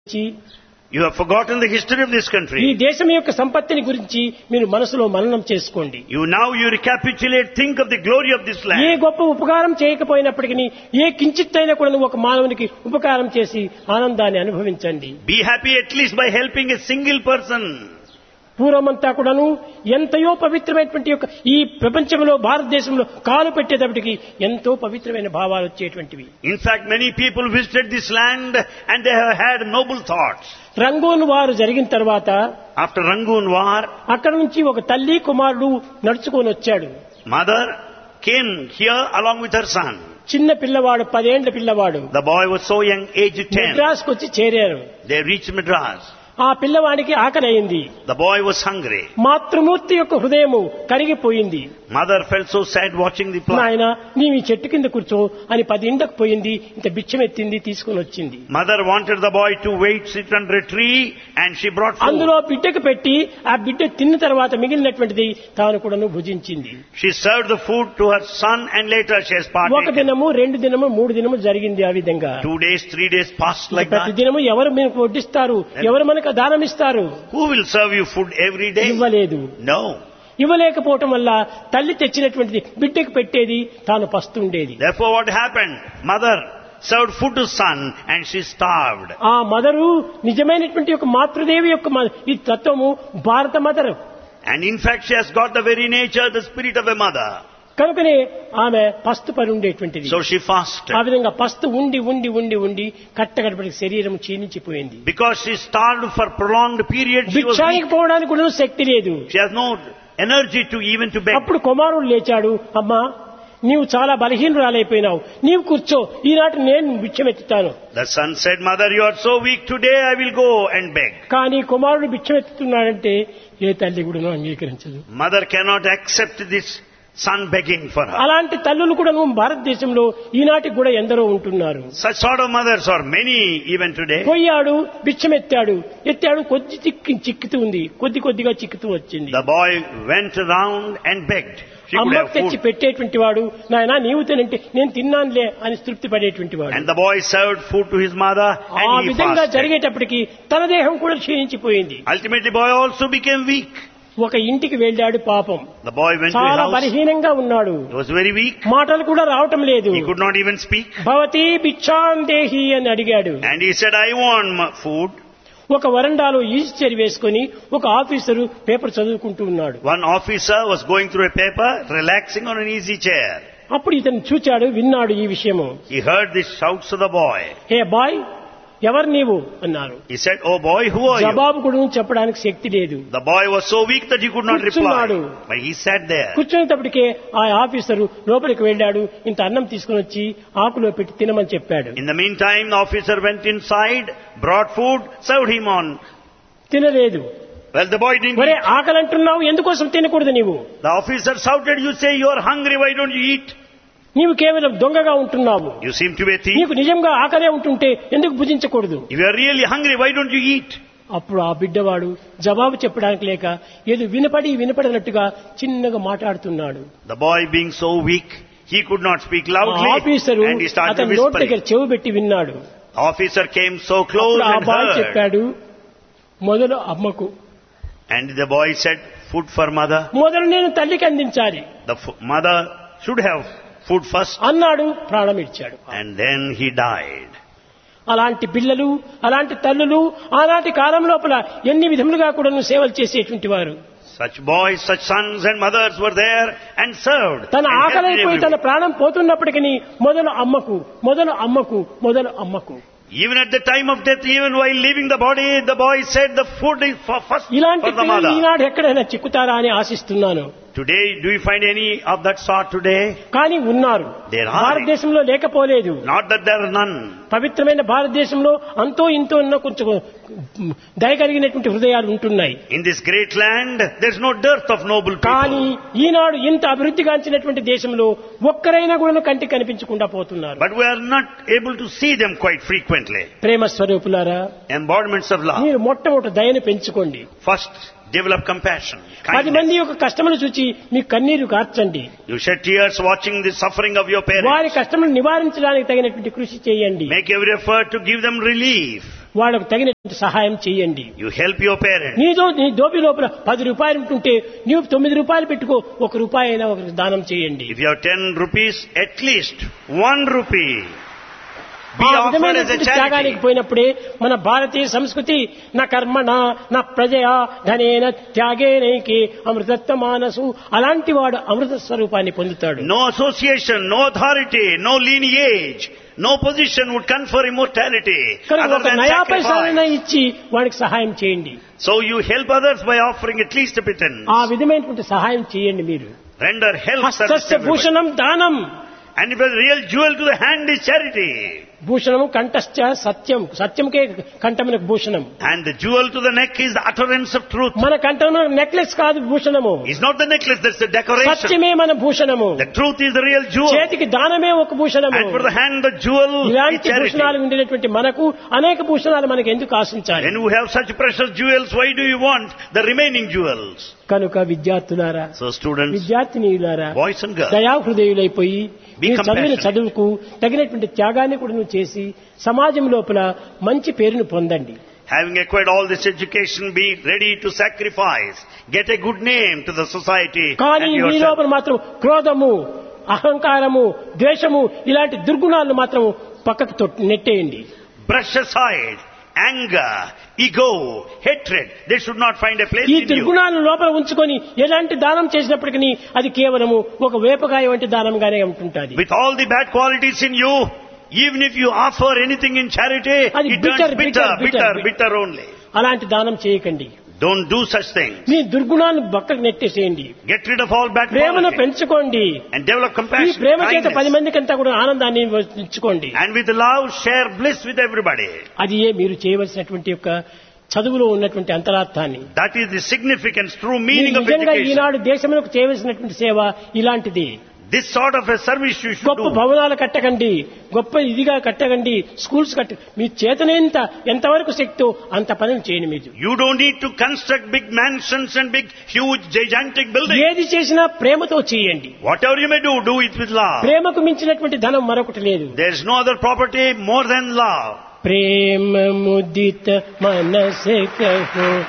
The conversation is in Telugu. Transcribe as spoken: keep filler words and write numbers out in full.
You have forgotten the history of this ఈ country. దేశం యొక్క సంపత్తిని గురించి మీరు మనసులో మననం చేసుకోండి. You now you recapitulate, think of the glory of this A land. గొప్ప ఉపకారం చేయకపోయినప్పటికీ ఏ కించిత్తైనా కూడా ఒక మానవునికి ఉపకారం చేసి ఆనందాన్ని అనుభవించండి. Be happy at least by helping a single person. పూర్వమంతా కూడాను ఎంతయో పవిత్రమైనటువంటి యొక్క ఈ ప్రపంచంలో భారతదేశంలో కాలు పెట్టేటప్పటికి ఎంతో పవిత్రమైన భావాలు వచ్చేటువంటివి. In fact, many people visited this land and they have had noble thoughts. Rangoon వారు జరిగిన తర్వాత After Rangoon war, అక్కడ నుంచి ఒక తల్లి కుమారుడు నడుచుకొని వచ్చాడు. mother came here along with her son. చిన్న పిల్లవాడు పదేండ్ల పిల్లవాడు The boy was so young, aged ten. మెడ్రాస్కు వచ్చి చేరారు. They reached Madras. ఆ పిల్లవాడికి ఆకలి అయింది. The boy was hungry. మాతృమూర్తి యొక్క హృదయము కరిగిపోయింది. Mother felt so sad watching the plant. నాయన నీవు ఈ చెట్టు కింద కూర్చో అని పది ఇండకు పోయింది. ఇంత బిచ్చం ఎత్తింది తీసుకొని వచ్చింది. Mother wanted the boy to wait, sit under a tree, and she brought food. అందులో బిడ్డకు పెట్టి ఆ బిడ్డ తిన్న తర్వాత మిగిలినటువంటిది తాను కూడాను భుజించింది. She served the food to her son and later she has ఒక partaken. దినము రెండు దినము మూడు దినము జరిగింది ఆ విధంగా. Two days, three days passed like ప్రతి that. దినము ఎవరు మీకు వడ్డిస్తారు, ఎవరు మనకు దానం ఇస్తారు? Who will serve you food every day? ఇవ్వలేదు. No. ఇవ్వలేకపోవటం వల్ల తల్లి తెచ్చినటువంటిది బిడ్డకు పెట్టేది, తాను పస్తుండేది. Therefore what happened? Mother served food to son and she starved. ఆ మదరు నిజమైనటువంటి యొక్క మాతృదేవి యొక్క మ- ఈ తత్వము భారత mother. And in fact she has got the very nature, the spirit of a mother. కనుకనే ఆమె పస్తు పడి ఉండేటువంటిది. So she fasted. ఆ విధంగా పస్తు ఉండి ఉండి ఉండి ఉండి కట్టగడపటి శరీరం క్షీణించిపోయింది. Because she starved for prolonged period, she was భిక్షానికి weak. పోవడానికి కూడా శక్తి లేదు. She has no energy to even to beg. అప్పుడు కుమారుడు లేచాడు. అమ్మా నీవు చాలా బలహీనురాలైపోయినావు, నీవు కూర్చో, ఈనాటి నేను భిక్షమెత్తుతాను. The son said, Mother, you are so weak today, I will go and beg. కానీ కుమారుడు భిక్షమెత్తుతున్నాడంటే ఏ తల్లి కూడా అంగీకరించదు. Mother cannot accept this son begging for her. అలాంటి తల్లులు కూడా భారతదేశంలో ఈనాటికి కూడా ఎందరో ఉంటున్నారు. Such sort of mothers are many even today. పోయాడు, భిక్షమెత్తాడు, ఎత్తాడు, కొద్ది చిక్కి చిక్కుతూ ఉంది, కొద్ది కొద్దిగా చిక్కుతూ వచ్చింది. The boy went around and begged. She could అమ్మకు have తెచ్చి food. పెట్టేటువంటి వాడు నాయనా నీవు తినంటే నేను తిన్నానులే అని తృప్తి పడేటువంటి వాడు. And the boy served food to his mother ఆ and he విధంగా fasted. జరిగేటప్పటికి తన దేహం కూడా క్షీణించిపోయింది. Ultimately, boy also became weak. ఒక ఇంటికి వెళ్ళాడు పాపం. The boy went to his చాలా house. బలహీనంగా ఉన్నాడు. He was very weak. మాటలు కూడా రావటం లేదు. He could not even speak. భవతి భిక్షాం దేహి అని అడిగాడు. And he said, I want m- food. ఒక వరండాలో ఈస్చర్ వేసుకొని ఒక ఆఫీసరు పేపర్ చదువుకుంటూ ఉన్నాడు. One officer was going through a paper, relaxing on an easy chair. అప్పుడు ఇతను చూచాడు, విన్నాడు ఈ విషయము. He heard the shouts of the boy. Hey bye, ఎవరు నీవు అన్నారు. He said, Oh boy, who are you? జవాబు కూడా చెప్పడానికి శక్తి లేదు. The boy was so weak that he could not కూర్చున్నాడు. reply. But he sat there. కూర్చునేటప్పటికే ఆ ఆఫీసరు లోపలికి వెళ్ళాడు, ఇంత అన్నం తీసుకుని వచ్చి ఆకులో పెట్టి తినమని చెప్పాడు. In the meantime, the officer went inside, brought food, served him on. తినలేదు. Well, the boy didn't ఒరే eat. ఆకలి అంటున్నావు, ఎందుకోసం తినకూడదు నీవు? The officer shouted, You say you are hungry, why don't you eat? నీవు కేవలం దొంగగా ఉంటున్నావు. You seem to be a thief. నీకు నిజంగా ఆకలే ఉంటుంటే ఎందుకు భుజించకూడదు? If you are really hungry, why don't you eat? అప్పుడు ఆ బిడ్డవాడు జవాబు చెప్పడానికి లేక ఏదో వినపడి వినపడినట్టుగా చిన్నగా మాట్లాడుతున్నాడు. The boy being so weak, he could not speak ఆ loudly officer and he started అతని నోటి దగ్గర whispering. చెవి పెట్టి విన్నాడు. The officer came so close అప్పుడు ఆ and బాయ్ heard. చెప్పాడు, మొదలు అమ్మకు, And the boy said, Food for mother. మొదలు నేను తల్లికి అందించాలి The f- mother should have food first. అన్నాడు. ప్రాణం ఇచ్చాడు. And then he died. అలాంటి పిల్లలు, అలాంటి తల్లులు ఆనాటి కాలం లోపల ఎన్ని విధములుగా కూడా సేవలు చేసేటువంటి వారు. Such boys, such sons and mothers were there and served. తన and helped in ఆకలైపోయి every తన way. ప్రాణం పోతున్నప్పటికీ మొదలు అమ్మకు, మొదలు అమ్మకు, మొదలు అమ్మకు. Even at the time of death, even while leaving the body, the boy said the food is for first ఇలాంటి for the పిల్లలు mother. ఈనాడు ఎక్కడైనా చిక్కుతారా అని ఆశిస్తున్నాను. Today, do you find any of that sort today? కానీ ఉన్నారు. There are. భారతదేశంలో లేకపోలేదు. Not that there are none. పవిత్రమైన భారతదేశంలో అంతో ఇంతో ఉన్న కొంచెం దయగలిగినటువంటి హృదయాలు ఉంటున్నాయి. In this great land, there's no dearth of noble కానీ people. ఈనాడు ఇంత అభివృద్ధిగాంచినటువంటి దేశంలో ఒక్కరైనా కూడా కంటికి కనిపించకుండా పోతున్నారు. But we are not able to see them quite frequently. ప్రేమ స్వరూపులారా, Embodiments of love. మీరు మొట్టమొదటి దయను పెంచుకోండి. First, develop compassion, పది kindness. మంది యొక్క కష్టములు చూచి మీ కన్నీరు కార్చండి. You shed tears watching the suffering of your వారి parents. కష్టములు నివారించడానికి తగినటువంటి కృషి చేయండి. Make every effort to give them relief. వాళ్ళకు తగినటువంటి సహాయం చేయండి. You help your parents. నీతో నీ దోపి లోపల పది రూపాయలు ఉంటుంటే నీవు తొమ్మిది రూపాయలు పెట్టుకో, ఒక రూపాయి అయినా ఒకరికి దానం చేయండి. If you have ten rupees, at least one rupee be ఆ offered as a విధమైనటువంటి త్యాగానికి charity. పోయినప్పుడే మన భారతీయ సంస్కృతి నా కర్మణ నా ప్రజయా ధనేన త్యాగేనైకి అమృతత్వ మానసు, అలాంటి వాడు అమృత స్వరూపాన్ని పొందుతాడు. No association, no authority, no lineage, no position would confer immortality కనుక other ఒక than నయా పైసాలైనా sacrifice. ఇచ్చి వాడికి సహాయం చేయండి. So you help others by offering at least a pittance. ఆ విధమైనటువంటి సహాయం చేయండి మీరు. Render help service హస్తస్య to everybody. Bhushanam దానం, And if a real jewel to the hand is charity. భూషణము కంఠశ్చ Satyam, సత్యంకే కంఠమునకు Bhushanam. And the jewel to the neck is the utterance of truth. మన కంఠమున నెక్లెస్ కాదు భూషణము, It's not the necklace, that's the decoration. సత్యమే మన భూషణము. The truth is the real jewel. చేతికి దానమే ఒక భూషణము. And for the hand, the jewel is ఇలాంటి charity. భూషణాలు ఉండేటువంటి మనకు అనేక భూషణాలు మనకు ఎందుకు ఆశించాలి? When you have such precious jewels, why do you want the remaining jewels? కనుక విద్యార్థులారా, So students, విద్యార్థినీయులారా, boys and girls, దయాహృదయులైపోయి Be మీరు చదివిన compassionate. చదువుకు తగినటువంటి త్యాగాన్ని కూడా నువ్వు చేసి సమాజం లోపల మంచి పేరును పొందండి. having acquired all this education, be ready to sacrifice, get a good name to the society కానీ and మీ yourself. లోపల మాత్రం క్రోధము, అహంకారము, ద్వేషము ఇలాంటి దుర్గుణాలను మాత్రం పక్కకు తొట్- నెట్టేయండి. Brush aside anger, ego, hatred. They should not find a place ఈ in you. దుర్గుణాలను లోపల ఉంచుకొని ఎలాంటి దానం చేసినప్పటికీ అది కేవలము ఒక వేపకాయ వంటి దానంగానే ఉంటుంటుంది. With all the bad qualities in you, even if you offer anything in charity, అది it bitter, turns bitter, bitter, bitter, bitter, bitter only. అలాంటి దానం చేయకండి. Don't do such things. మీ దుర్గుణాలను పక్కకు నెట్టేసేయండి. Get rid of all bad ప్రేమను qualities పెంచుకోండి. and develop ఈ compassion, ప్రేమ చేత పది kindness. మందికంతా కూడా ఆనందాన్ని ఇచ్చుకోండి. And with love, share bliss with everybody. అది ఏ మీరు చేయవలసినటువంటి యొక్క చదువులో ఉన్నటువంటి అంతరార్థాన్ని. That is the significance, true మీరు meaning of నిజంగా education. ఈనాడు దేశంలోకి చేయవలసినటువంటి సేవ ఇలాంటిది. This sort of a service you should గొప్ప do. భవనాలు కట్టకండి, గొప్ప ఇదిగా కట్టకండి, స్కూల్స్ కట్ట, మీ చేతనేంత ఎంతవరకు శక్తో అంత పనులు చేయండి. మీరు You don't need to construct big mansions and big, huge, gigantic buildings. ఏది చేసినా ప్రేమతో చేయండి. Whatever you may do, do it with love. ప్రేమకు మించినటువంటి ధనం మరొకటి లేదు. There is no other property more than love. ప్రేమ ముదిత మనసే కహో